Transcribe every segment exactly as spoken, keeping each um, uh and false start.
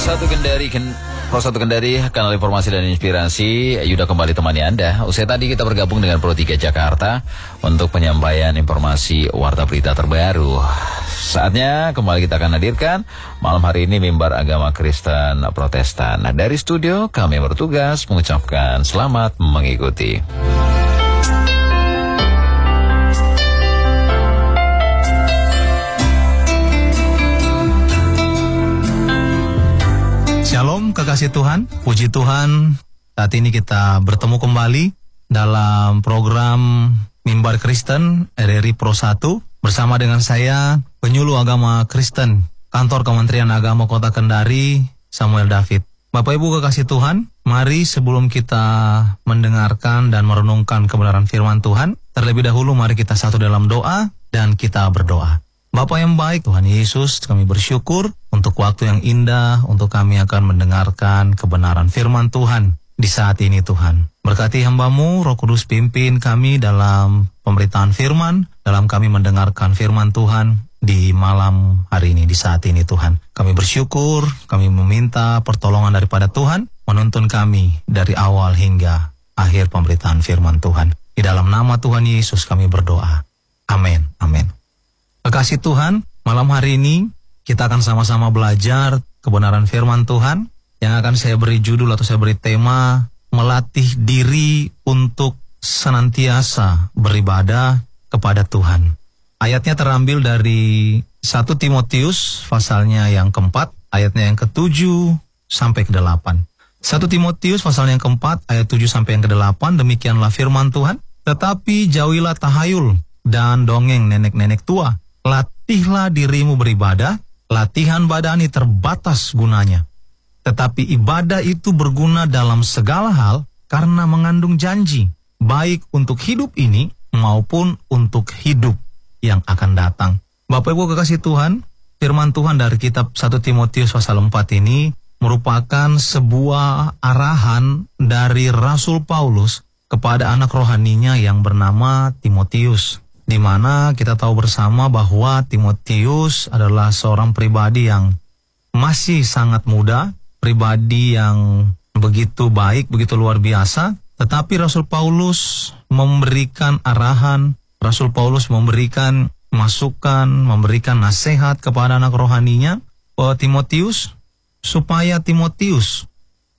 satu Kendari, Ken, Pro satu Kendari, kanal informasi dan inspirasi. Yuda kembali temani Anda. Usai tadi kita bergabung dengan Pro tiga Jakarta untuk penyampaian informasi warta berita terbaru. Saatnya kembali kita akan hadirkan malam hari ini mimbar agama Kristen Protestan. Nah, dari studio kami bertugas mengucapkan selamat mengikuti. Shalom kekasih Tuhan, puji Tuhan. Saat ini kita bertemu kembali dalam program Mimbar Kristen R R I Pro satu bersama dengan saya, penyuluh agama Kristen Kantor Kementerian Agama Kota Kendari, Samuel David. Bapak Ibu kekasih Tuhan, mari sebelum kita mendengarkan dan merenungkan kebenaran firman Tuhan, terlebih dahulu mari kita satu dalam doa dan kita berdoa. Bapa yang baik, Tuhan Yesus, kami bersyukur untuk waktu yang indah, untuk kami akan mendengarkan kebenaran firman Tuhan di saat ini Tuhan. Berkati hamba-Mu, Roh Kudus pimpin kami dalam pemberitaan firman, dalam kami mendengarkan firman Tuhan di malam hari ini, di saat ini Tuhan. Kami bersyukur, kami meminta pertolongan daripada Tuhan, menuntun kami dari awal hingga akhir pemberitaan firman Tuhan. Di dalam nama Tuhan Yesus kami berdoa. Amin, amin. Kekasih Tuhan, malam hari ini kita akan sama-sama belajar kebenaran firman Tuhan yang akan saya beri judul atau saya beri tema melatih diri untuk senantiasa beribadah kepada Tuhan. Ayatnya terambil dari satu Timotius pasalnya yang keempat, ayatnya yang ketujuh sampai ke delapan. satu Timotius pasalnya yang keempat, ayat tujuh sampai yang ke delapan, demikianlah firman Tuhan. Tetapi jauhilah tahayul dan dongeng nenek-nenek tua. Latihlah dirimu beribadah, latihan badani terbatas gunanya. Tetapi ibadah itu berguna dalam segala hal karena mengandung janji, baik untuk hidup ini maupun untuk hidup yang akan datang. Bapak Ibu kekasih Tuhan, firman Tuhan dari kitab satu Timotius pasal empat ini merupakan sebuah arahan dari Rasul Paulus kepada anak rohaninya yang bernama Timotius. Di mana kita tahu bersama bahwa Timotius adalah seorang pribadi yang masih sangat muda, pribadi yang begitu baik, begitu luar biasa. Tetapi Rasul Paulus memberikan arahan, Rasul Paulus memberikan masukan, memberikan nasihat kepada anak rohaninya, bahwa Timotius, supaya Timotius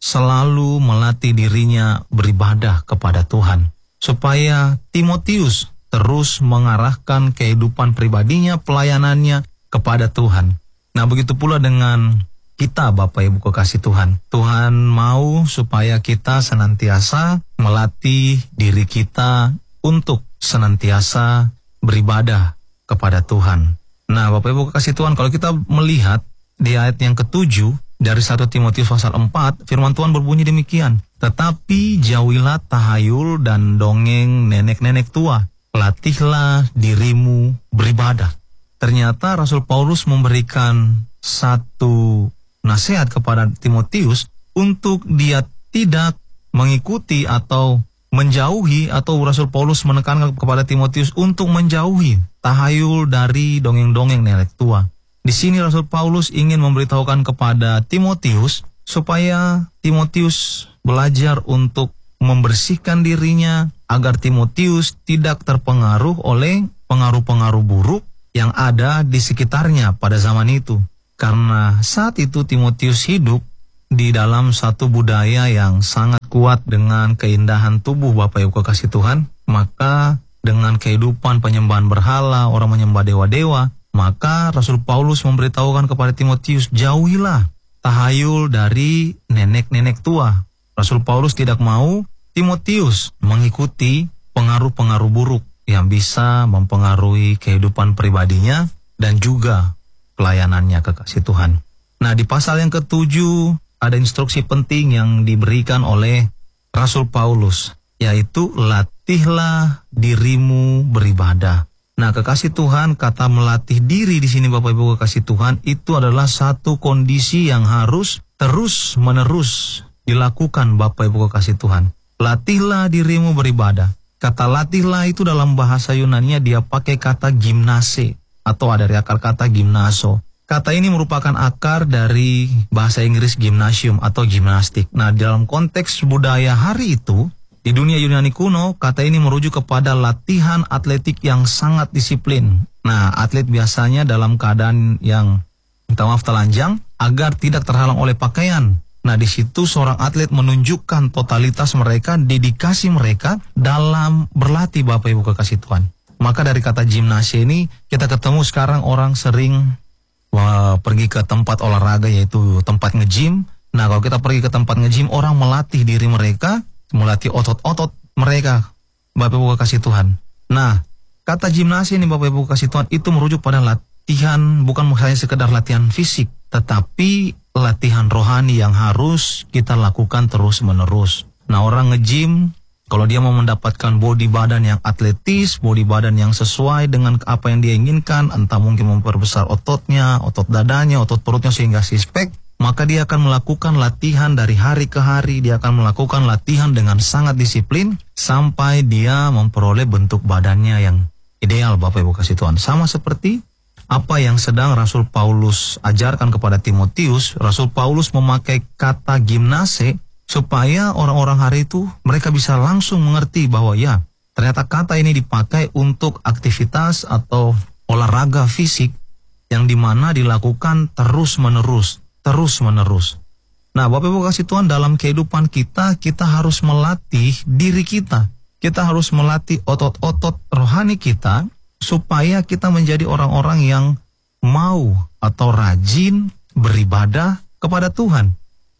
selalu melatih dirinya beribadah kepada Tuhan. Supaya Timotius terus mengarahkan kehidupan pribadinya, pelayanannya kepada Tuhan. Nah, begitu pula dengan kita Bapak Ibu kekasih Tuhan. Tuhan mau supaya kita senantiasa melatih diri kita untuk senantiasa beribadah kepada Tuhan. Nah, Bapak Ibu kekasih Tuhan, kalau kita melihat di ayat yang ketujuh dari satu Timotius pasal empat, firman Tuhan berbunyi demikian. Tetapi jauhilah tahayul dan dongeng nenek-nenek tua. Latihlah dirimu beribadah. Ternyata Rasul Paulus memberikan satu nasihat kepada Timotius untuk dia tidak mengikuti atau menjauhi, atau Rasul Paulus menekankan kepada Timotius untuk menjauhi tahayul dari dongeng-dongeng nenek tua. Di sini Rasul Paulus ingin memberitahukan kepada Timotius supaya Timotius belajar untuk membersihkan dirinya agar Timotius tidak terpengaruh oleh pengaruh-pengaruh buruk yang ada di sekitarnya pada zaman itu. Karena saat itu Timotius hidup di dalam satu budaya yang sangat kuat dengan keindahan tubuh Bapak Ibu kekasih Tuhan. Maka dengan kehidupan penyembahan berhala, orang menyembah dewa-dewa, maka Rasul Paulus memberitahukan kepada Timotius, jauhilah tahayul dari nenek-nenek tua. Rasul Paulus tidak mau Timotius mengikuti pengaruh-pengaruh buruk yang bisa mempengaruhi kehidupan pribadinya dan juga pelayanannya kekasih Tuhan. Nah, di pasal yang ketujuh ada instruksi penting yang diberikan oleh Rasul Paulus, yaitu latihlah dirimu beribadah. Nah, kekasih Tuhan, kata melatih diri di sini Bapak Ibu kekasih Tuhan itu adalah satu kondisi yang harus terus-menerus dilakukan Bapak Ibu kekasih Tuhan. Latihlah dirimu beribadah. Kata latihlah itu dalam bahasa Yunani dia pakai kata gimnase, atau ada dari akar kata gimnaso. Kata ini merupakan akar dari bahasa Inggris gymnasium atau gimnastik. Nah, dalam konteks budaya hari itu, di dunia Yunani kuno, kata ini merujuk kepada latihan atletik yang sangat disiplin. Nah, atlet biasanya dalam keadaan yang, minta maaf, telanjang, agar tidak terhalang oleh pakaian. Nah, di situ seorang atlet menunjukkan totalitas mereka, dedikasi mereka dalam berlatih, Bapak Ibu kekasih Tuhan. Maka dari kata gimnasia ini, kita ketemu sekarang orang sering wah, pergi ke tempat olahraga, yaitu tempat nge-gym. Nah, kalau kita pergi ke tempat nge-gym, orang melatih diri mereka, melatih otot-otot mereka, Bapak Ibu kekasih Tuhan. Nah, kata gimnasia ini, Bapak Ibu kekasih Tuhan, itu merujuk pada latihan, bukan hanya sekedar latihan fisik, tetapi latihan rohani yang harus kita lakukan terus-menerus. Nah, orang nge-gym, kalau dia mau mendapatkan body badan yang atletis, body badan yang sesuai dengan apa yang dia inginkan, entah mungkin memperbesar ototnya, otot dadanya, otot perutnya sehingga six-pack, maka dia akan melakukan latihan dari hari ke hari, dia akan melakukan latihan dengan sangat disiplin, sampai dia memperoleh bentuk badannya yang ideal, Bapak Ibu kasih Tuhan. Sama seperti apa yang sedang Rasul Paulus ajarkan kepada Timotius. Rasul Paulus memakai kata gimnase, supaya orang-orang hari itu mereka bisa langsung mengerti bahwa ya, ternyata kata ini dipakai untuk aktivitas atau olahraga fisik yang dimana dilakukan terus-menerus, terus-menerus. Nah, Bapak Ibu kasih Tuhan, dalam kehidupan kita, kita harus melatih diri kita. Kita harus melatih otot-otot rohani kita, supaya kita menjadi orang-orang yang mau atau rajin beribadah kepada Tuhan.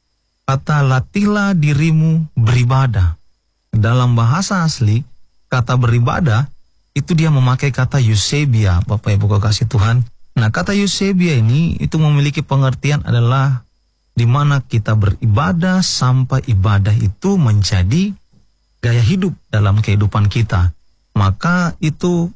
Kata latihlah dirimu beribadah. Dalam bahasa asli, kata beribadah, itu dia memakai kata eusebia, Bapak Ibu kekasih Tuhan. Nah, kata eusebia ini, itu memiliki pengertian adalah di mana kita beribadah sampai ibadah itu menjadi gaya hidup dalam kehidupan kita. Maka itu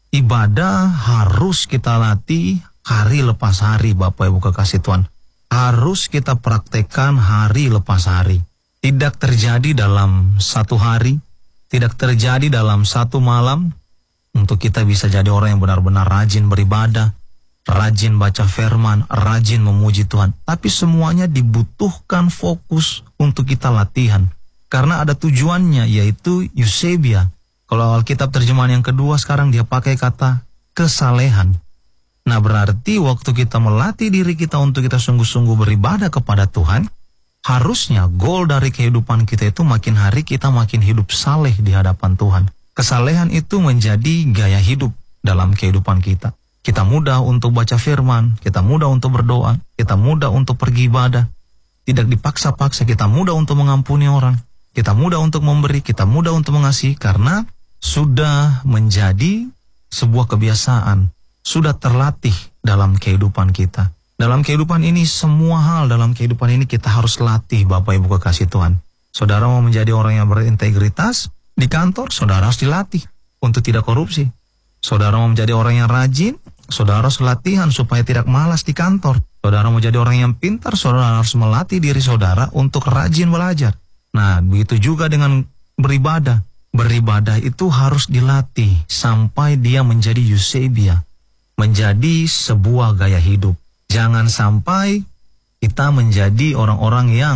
ibadah harus kita latih hari lepas hari, Bapak Ibu kekasih Tuhan. Harus kita praktekkan hari lepas hari. Tidak terjadi dalam satu hari, tidak terjadi dalam satu malam, untuk kita bisa jadi orang yang benar-benar rajin beribadah, rajin baca firman, rajin memuji Tuhan. Tapi semuanya dibutuhkan fokus untuk kita latihan. Karena ada tujuannya, yaitu eusebia. Kalau Alkitab terjemahan yang kedua sekarang dia pakai kata kesalehan. Nah, berarti waktu kita melatih diri kita untuk kita sungguh-sungguh beribadah kepada Tuhan, harusnya goal dari kehidupan kita itu makin hari kita makin hidup saleh di hadapan Tuhan. Kesalehan itu menjadi gaya hidup dalam kehidupan kita. Kita mudah untuk baca firman, kita mudah untuk berdoa, kita mudah untuk pergi ibadah. Tidak dipaksa-paksa, kita mudah untuk mengampuni orang, kita mudah untuk memberi, kita mudah untuk mengasihi, karena sudah menjadi sebuah kebiasaan, sudah terlatih dalam kehidupan kita. Dalam kehidupan ini, semua hal dalam kehidupan ini kita harus latih, Bapak Ibu kekasih Tuhan. Saudara mau menjadi orang yang berintegritas, di kantor saudara harus dilatih untuk tidak korupsi. Saudara mau menjadi orang yang rajin, saudara harus latihan supaya tidak malas di kantor. Saudara mau jadi orang yang pintar, saudara harus melatih diri saudara untuk rajin belajar. Nah, begitu juga dengan beribadah. Beribadah itu harus dilatih sampai dia menjadi eusebia, menjadi sebuah gaya hidup. Jangan sampai kita menjadi orang-orang yang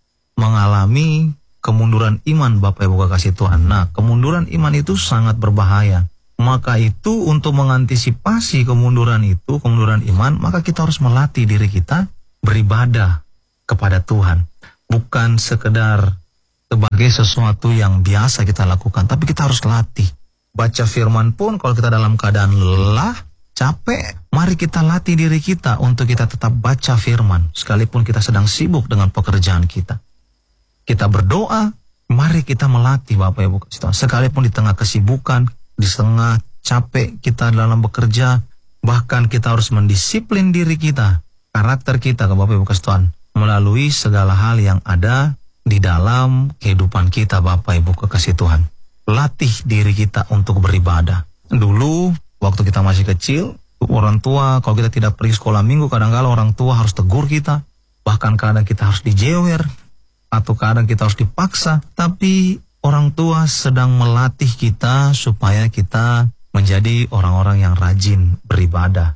mengalami kemunduran iman, Bapak Ibu kekasih Tuhan. Nah, kemunduran iman itu sangat berbahaya. Maka itu untuk mengantisipasi kemunduran itu, kemunduran iman, maka kita harus melatih diri kita beribadah kepada Tuhan. Bukan sekedar sebagai sesuatu yang biasa kita lakukan, tapi kita harus latih. Baca firman pun kalau kita dalam keadaan lelah, capek, mari kita latih diri kita untuk kita tetap baca firman, sekalipun kita sedang sibuk dengan pekerjaan kita. Kita berdoa, mari kita melatih, Bapak Ibu kasih Tuhan. Sekalipun di tengah kesibukan, di tengah capek kita dalam bekerja, bahkan kita harus mendisiplin diri kita, karakter kita ke Bapak Ibu kasih Tuhan, melalui segala hal yang ada di dalam kehidupan kita, Bapak Ibu kekasih Tuhan. Latih diri kita untuk beribadah. Dulu waktu kita masih kecil, orang tua kalau kita tidak pergi sekolah minggu, kadang-kadang orang tua harus tegur kita, bahkan kadang kita harus dijewer, atau kadang kita harus dipaksa. Tapi orang tua sedang melatih kita supaya kita menjadi orang-orang yang rajin beribadah.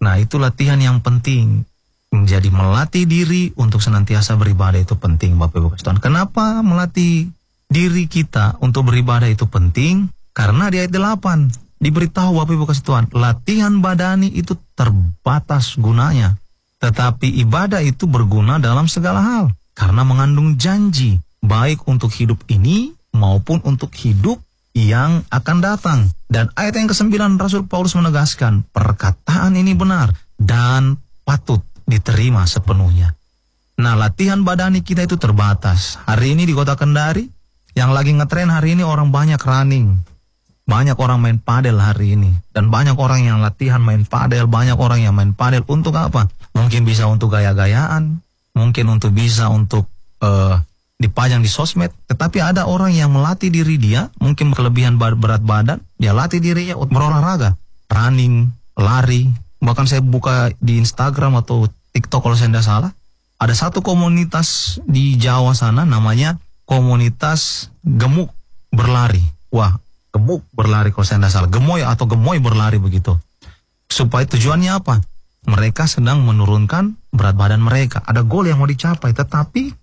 Nah, itu latihan yang penting. Menjadi melatih diri untuk senantiasa beribadah itu penting, Bapak Ibu kasih Tuhan. Kenapa melatih diri kita untuk beribadah itu penting? Karena di ayat delapan diberitahu, Bapak Ibu kasih Tuhan, latihan badani itu terbatas gunanya. Tetapi ibadah itu berguna dalam segala hal. Karena mengandung janji, baik untuk hidup ini maupun untuk hidup yang akan datang. Dan ayat yang kesembilan Rasul Paulus menegaskan, perkataan ini benar dan patut diterima sepenuhnya. Nah, latihan badani kita itu terbatas. Hari ini di Kota Kendari, yang lagi ngetren hari ini orang banyak running. Banyak orang main padel hari ini. Dan banyak orang yang latihan main padel, banyak orang yang main padel untuk apa? Mungkin bisa untuk gaya-gayaan, mungkin untuk bisa untuk uh, dipajang di sosmed. Tetapi ada orang yang melatih diri dia, mungkin kelebihan berat badan, dia latih dirinya untuk berolahraga, running, lari. Bahkan saya buka di Instagram atau TikTok kalau saya tidak salah, ada satu komunitas di Jawa sana namanya komunitas gemuk berlari. Wah, gemuk berlari kalau saya tidak salah, gemoy atau gemoy berlari begitu. Supaya tujuannya apa? Mereka sedang menurunkan berat badan mereka. Ada goal yang mau dicapai, tetapi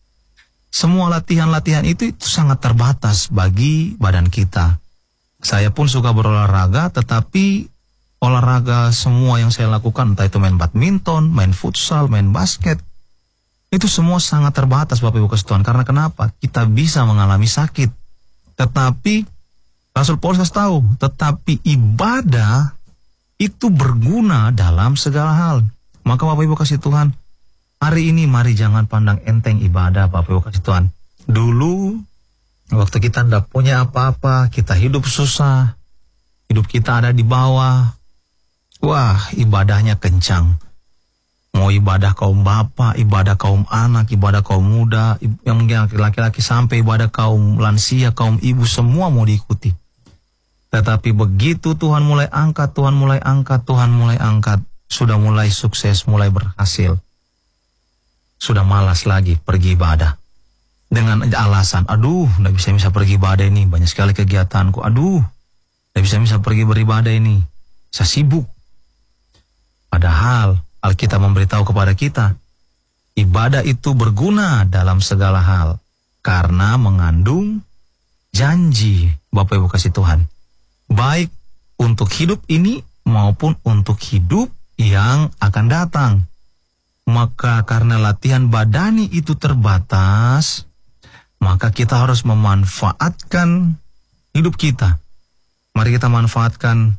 semua latihan-latihan itu, itu sangat terbatas bagi badan kita. Saya pun suka berolahraga, tetapi olahraga semua yang saya lakukan, entah itu main badminton, main futsal, main basket, itu semua sangat terbatas, Bapak Ibu kasih Tuhan. Karena kenapa? Kita bisa mengalami sakit. Tetapi Rasul Paulus kasih tahu, tetapi ibadah itu berguna dalam segala hal. Maka Bapak Ibu kasih Tuhan, hari ini mari jangan pandang enteng ibadah, Bapak Ibu kasih Tuhan. Dulu waktu kita tidak punya apa-apa, kita hidup susah, hidup kita ada di bawah, wah, ibadahnya kencang. Mau ibadah kaum bapak, ibadah kaum anak, ibadah kaum muda, yang laki-laki sampai ibadah kaum lansia, kaum ibu, semua mau diikuti. Tetapi begitu Tuhan mulai angkat, Tuhan mulai angkat, Tuhan mulai angkat, sudah mulai sukses, mulai berhasil, sudah malas lagi pergi ibadah. Dengan alasan, aduh, tidak bisa-bisa pergi ibadah ini, banyak sekali kegiatanku, aduh, tidak bisa-bisa pergi beribadah ini, saya sibuk. Padahal Alkitab memberitahu kepada kita, ibadah itu berguna dalam segala hal karena mengandung janji, Bapak Ibu kasih Tuhan, baik untuk hidup ini maupun untuk hidup yang akan datang. Maka karena latihan badani itu terbatas, maka kita harus memanfaatkan hidup kita. Mari kita manfaatkan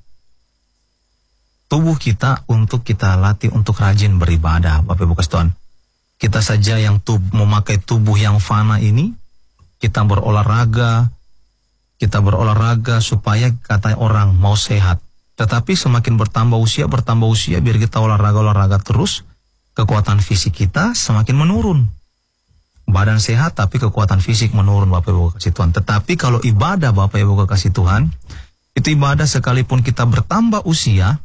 tubuh kita untuk kita latih untuk rajin beribadah, Bapak Ibu kasih Tuhan. Kita saja yang tub, memakai tubuh yang fana ini, kita berolahraga, kita berolahraga supaya kata orang mau sehat. Tetapi semakin bertambah usia, bertambah usia, biar kita olahraga-olahraga terus, kekuatan fisik kita semakin menurun. Badan sehat tapi kekuatan fisik menurun, Bapak Ibu kasih Tuhan. Tetapi kalau ibadah, Bapak Ibu kasih Tuhan, itu ibadah sekalipun kita bertambah usia,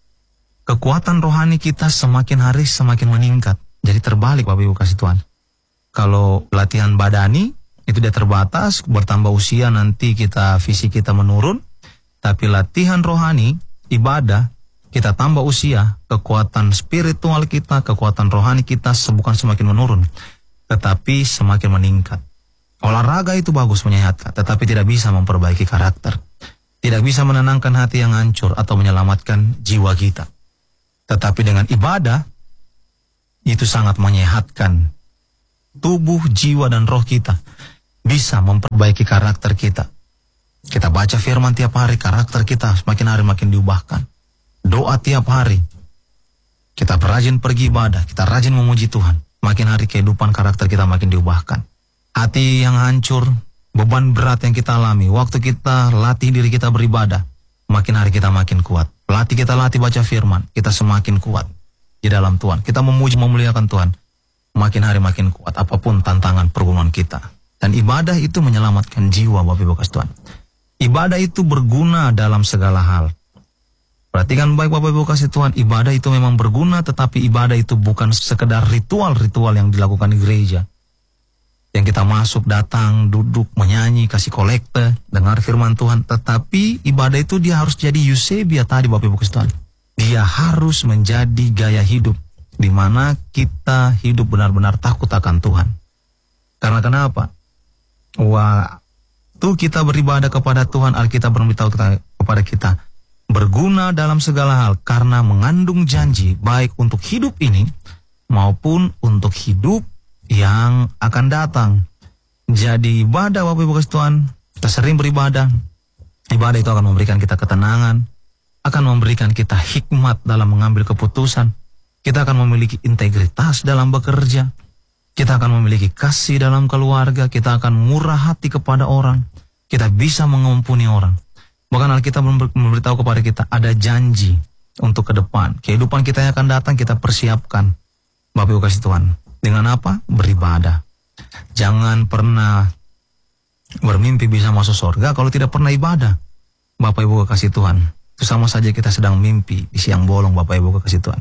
kekuatan rohani kita semakin hari semakin meningkat. Jadi terbalik, Bapak Ibu kasih Tuhan. Kalau latihan badani itu dia terbatas, bertambah usia nanti kita fisik kita menurun. Tapi latihan rohani, ibadah, kita tambah usia, kekuatan spiritual kita, kekuatan rohani kita bukan semakin menurun, tetapi semakin meningkat. Olahraga itu bagus, menyehatkan, tetapi tidak bisa memperbaiki karakter. Tidak bisa menenangkan hati yang hancur atau menyelamatkan jiwa kita. Tetapi dengan ibadah, itu sangat menyehatkan tubuh, jiwa, dan roh kita. Bisa memperbaiki karakter kita. Kita baca firman tiap hari, karakter kita semakin hari makin diubahkan. Doa tiap hari. Kita rajin pergi ibadah, kita rajin memuji Tuhan. Makin hari kehidupan karakter kita makin diubahkan. Hati yang hancur, beban berat yang kita alami, waktu kita latih diri kita beribadah, makin hari kita makin kuat. Latih kita latih baca firman, kita semakin kuat di dalam Tuhan. Kita memuji, memuliakan Tuhan, makin hari makin kuat apapun tantangan pergumulan kita. Dan ibadah itu menyelamatkan jiwa, Bapak Ibu kasih Tuhan. Ibadah itu berguna dalam segala hal. Perhatikan baik, Bapak Ibu kasih Tuhan, ibadah itu memang berguna, tetapi ibadah itu bukan sekedar ritual-ritual yang dilakukan di gereja. Yang kita masuk, datang, duduk, menyanyi, kasih kolekte, dengar firman Tuhan. Tetapi ibadah itu dia harus jadi eusebia tadi, Bapak Ibu kasih Tuhan. Dia harus menjadi gaya hidup di mana kita hidup benar-benar takut akan Tuhan. Karena kenapa? Waktu kita beribadah kepada Tuhan, Alkitab beritahu kepada kita, berguna dalam segala hal karena mengandung janji baik untuk hidup ini maupun untuk hidup yang akan datang. Jadi ibadah, Bapak Ibu kasih Tuhan, kita sering beribadah. Ibadah itu akan memberikan kita ketenangan, akan memberikan kita hikmat dalam mengambil keputusan. Kita akan memiliki integritas dalam bekerja. Kita akan memiliki kasih dalam keluarga. Kita akan murah hati kepada orang. Kita bisa mengampuni orang. Bahkan Alkitab memberitahu kepada kita ada janji untuk ke depan. Kehidupan kita yang akan datang kita persiapkan. Bapak Ibu kasih Tuhan. Dengan apa? Beribadah. Jangan pernah bermimpi bisa masuk surga kalau tidak pernah ibadah. Bapak Ibu kasih Tuhan. Itu sama saja kita sedang mimpi di siang bolong, Bapak Ibu kasih Tuhan.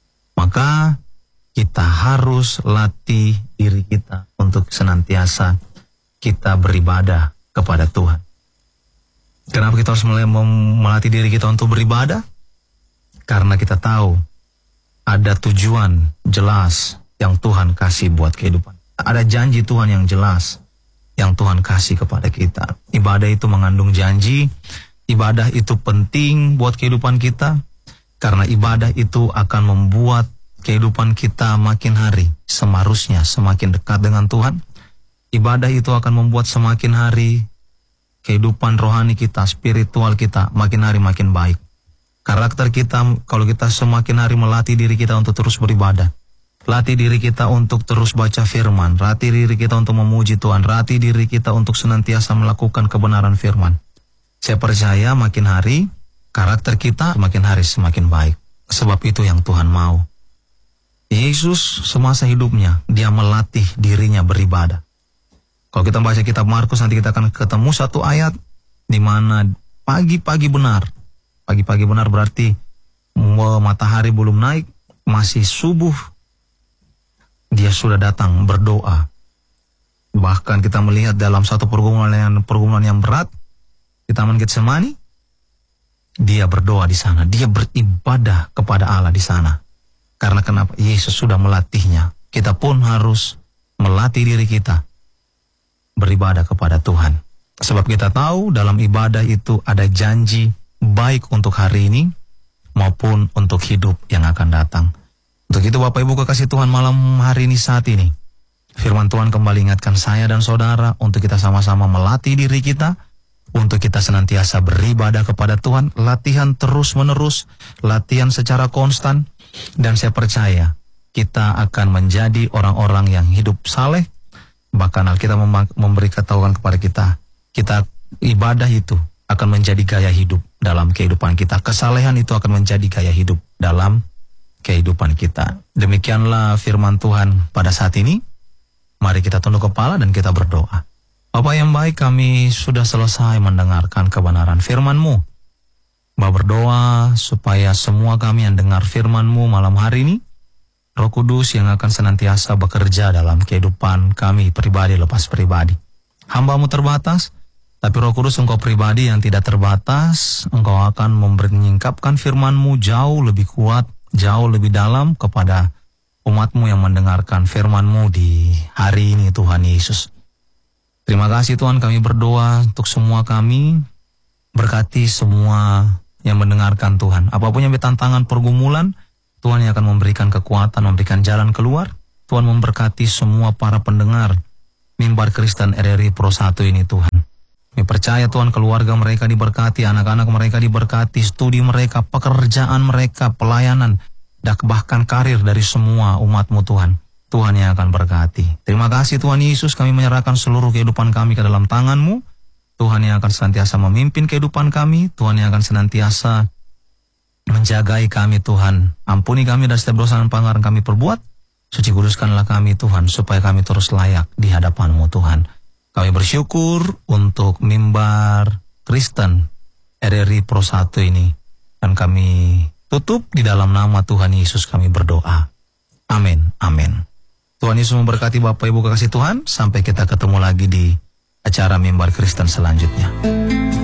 Maka kita harus latih diri kita untuk senantiasa kita beribadah kepada Tuhan. Kenapa kita harus mulai melatih diri kita untuk beribadah? Karena kita tahu ada tujuan jelas yang Tuhan kasih buat kehidupan. Ada janji Tuhan yang jelas yang Tuhan kasih kepada kita. Ibadah itu mengandung janji. Ibadah itu penting buat kehidupan kita. Karena ibadah itu akan membuat kehidupan kita makin hari seharusnya semakin dekat dengan Tuhan. Ibadah itu akan membuat semakin hari kehidupan rohani kita, spiritual kita makin hari makin baik. Karakter kita, kalau kita semakin hari melatih diri kita untuk terus beribadah, latih diri kita untuk terus baca firman, latih diri kita untuk memuji Tuhan, latih diri kita untuk senantiasa melakukan kebenaran firman. Saya percaya makin hari karakter kita makin hari semakin baik. Sebab itu yang Tuhan mau. Yesus semasa hidupnya dia melatih dirinya beribadah. Kalau kita baca kitab Markus nanti kita akan ketemu satu ayat di mana pagi-pagi benar. Pagi-pagi benar berarti matahari belum naik, masih subuh. Dia sudah datang berdoa. Bahkan kita melihat dalam satu pergumulan yang pergumulan yang berat di Taman Getsemani, dia berdoa di sana, dia beribadah kepada Allah di sana. Karena kenapa? Yesus sudah melatihnya. Kita pun harus melatih diri kita beribadah kepada Tuhan. Sebab kita tahu dalam ibadah itu ada janji baik untuk hari ini maupun untuk hidup yang akan datang. Untuk itu Bapak Ibu kekasih Tuhan, malam hari ini saat ini firman Tuhan kembali ingatkan saya dan saudara untuk kita sama-sama melatih diri kita, untuk kita senantiasa beribadah kepada Tuhan, latihan terus menerus, latihan secara konstan, dan saya percaya kita akan menjadi orang-orang yang hidup saleh. Bahkan Alkitab memberi ketahuan kepada kita, kita ibadah itu akan menjadi gaya hidup dalam kehidupan kita. Kesalehan itu akan menjadi gaya hidup dalam kehidupan kita. Demikianlah firman Tuhan pada saat ini. Mari kita tunduk kepala dan kita berdoa. Bapa yang baik, kami sudah selesai mendengarkan kebenaran firman-Mu. Bapa berdoa supaya semua kami yang dengar firman-Mu malam hari ini, Roh Kudus yang akan senantiasa bekerja dalam kehidupan kami pribadi lepas pribadi. Hamba-Mu terbatas, tapi Roh Kudus Engkau pribadi yang tidak terbatas, Engkau akan menyingkapkan firman-Mu jauh lebih kuat, jauh lebih dalam kepada umat-Mu yang mendengarkan firman-Mu di hari ini, Tuhan Yesus. Terima kasih Tuhan, kami berdoa untuk semua kami, berkati semua yang mendengarkan Tuhan. Apapun yang tantangan pergumulan, Tuhan yang akan memberikan kekuatan, memberikan jalan keluar. Tuhan memberkati semua para pendengar Mimbar Kristen R R I Pro satu ini Tuhan. Kami percaya Tuhan keluarga mereka diberkati, anak-anak mereka diberkati, studi mereka, pekerjaan mereka, pelayanan, dan bahkan karir dari semua umat-Mu Tuhan. Tuhan yang akan berkati. Terima kasih Tuhan Yesus, kami menyerahkan seluruh kehidupan kami ke dalam tangan-Mu. Tuhan yang akan senantiasa memimpin kehidupan kami. Tuhan yang akan senantiasa menjagai kami Tuhan. Ampuni kami dari setiap dosa dan pelanggaran kami perbuat. Suci kuduskanlah kami Tuhan, supaya kami terus layak di hadapan-Mu Tuhan. Kami bersyukur untuk Mimbar Kristen R R I Pro satu ini. Dan kami tutup di dalam nama Tuhan Yesus kami berdoa. Amin, amin. Tuhan Yesus memberkati Bapak Ibu kekasih Tuhan. Sampai kita ketemu lagi di acara Mimbar Kristen selanjutnya.